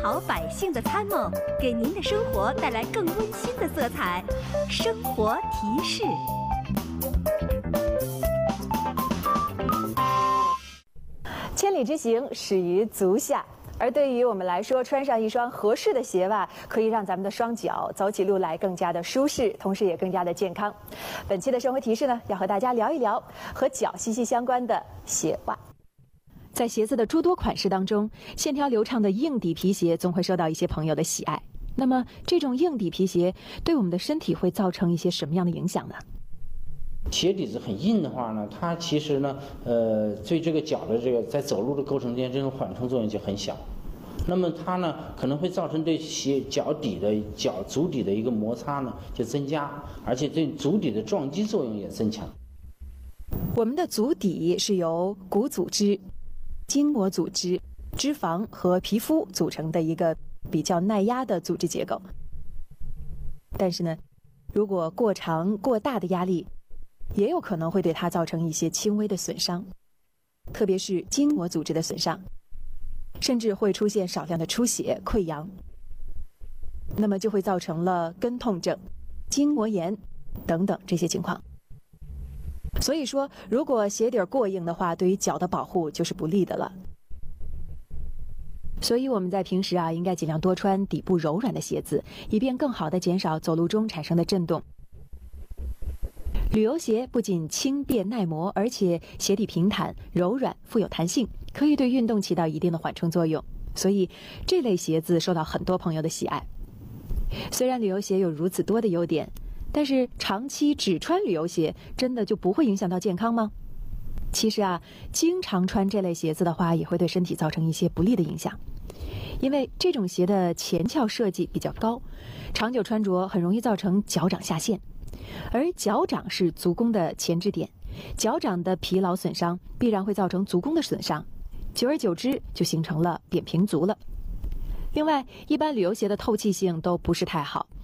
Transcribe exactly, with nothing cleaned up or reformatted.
好百姓的参谋，给您的生活带来更温馨的色彩。生活提示。 千里之行，始于足下。而对于我们来说，穿上一双合适的鞋袜，可以让咱们的双脚走起路来更加的舒适，同时也更加的健康。本期的生活提示呢，要和大家聊一聊和脚息息相关的鞋袜。在鞋子的诸多款式当中，线条流畅的硬底皮鞋总会受到一些朋友的喜爱。那么，这种硬底皮鞋对我们的身体会造成一些什么样的影响呢？ 鞋底子很硬的话呢，它其实呢，呃，对这个脚的这个在走路的过程间，这种缓冲作用就很小。那么它呢，可能会造成对鞋脚底的脚足底的一个摩擦呢就增加，而且对足底的撞击作用也增强。 我们的足底是由骨组织、筋膜组织、脂肪和皮肤组成的一个比较耐压的组织结构。但是呢，如果过长过大的压力，也有可能会对它造成一些轻微的损伤，特别是筋膜组织的损伤，甚至会出现少量的出血、溃疡，那么就会造成了跟痛症、筋膜炎等等这些情况。所以说，如果鞋底过硬的话，对于脚的保护就是不利的了。所以我们在平时啊，应该尽量多穿底部柔软的鞋子，以便更好地减少走路中产生的震动。旅游鞋不仅轻便耐磨，而且鞋底平坦、柔软、富有弹性，可以对运动起到一定的缓冲作用。所以这类鞋子受到很多朋友的喜爱。虽然旅游鞋有如此多的优点，但是长期只穿旅游鞋，真的就不会影响到健康吗？其实啊，经常穿这类鞋子的话，也会对身体造成一些不利的影响。因为这种鞋的前翘设计比较高，长久穿着很容易造成脚掌下陷。而脚掌是足弓的前置点，脚掌的疲劳损伤必然会造成足弓的损伤，久而久之就形成了扁平足了。另外，一般旅游鞋的透气性都不是太好，